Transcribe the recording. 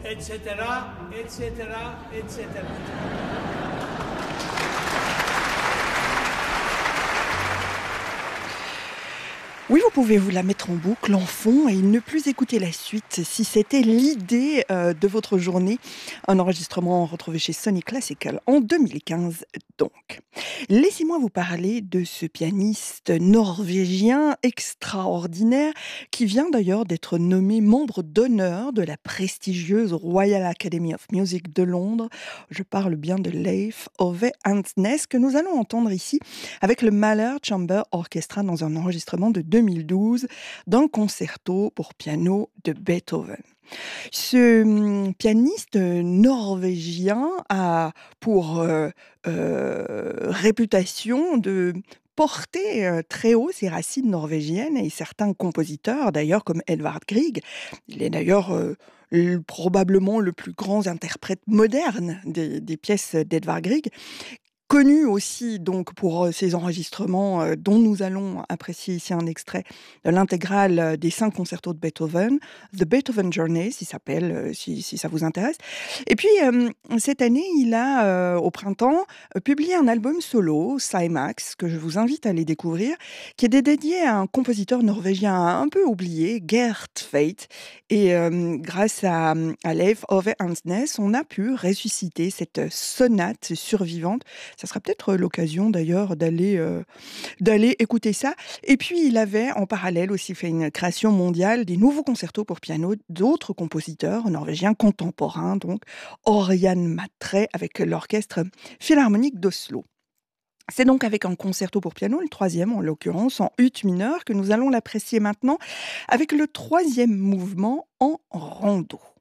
etc., etc., etc. Oui, vous pouvez vous la mettre en boucle, en fond, et ne plus écouter la suite si c'était l'idée de votre journée. Un enregistrement retrouvé chez Sony Classical en 2015, donc. Laissez-moi vous parler de ce pianiste norvégien extraordinaire qui vient d'ailleurs d'être nommé membre d'honneur de la prestigieuse Royal Academy of Music de Londres. Je parle bien de Leif Ove Andsnes que nous allons entendre ici avec le Mahler Chamber Orchestra dans un enregistrement de 2012 d'un concerto pour piano de Beethoven. Ce pianiste norvégien a pour réputation de porter très haut ses racines norvégiennes et certains compositeurs, d'ailleurs comme Edvard Grieg, il est d'ailleurs probablement le plus grand interprète moderne des pièces d'Edvard Grieg, connu aussi donc pour ses enregistrements dont nous allons apprécier ici un extrait de l'intégrale des 5 concertos de Beethoven, The Beethoven Journey, s'il s'appelle, si ça vous intéresse. Et puis, cette année, il a, au printemps, publié un album solo, Cymax, que je vous invite à aller découvrir, qui est dédié à un compositeur norvégien un peu oublié, Gert Tveit. Et grâce à Leif Ove Andsnes, on a pu ressusciter cette sonate survivante. Ça sera peut-être l'occasion d'ailleurs d'aller écouter ça. Et puis il avait en parallèle aussi fait une création mondiale des nouveaux concertos pour piano d'autres compositeurs norvégiens contemporains, donc Oriane Matre avec l'orchestre philharmonique d'Oslo. C'est donc avec un concerto pour piano, le 3e en l'occurrence, en ut mineur, que nous allons l'apprécier maintenant avec le 3e mouvement en rondo.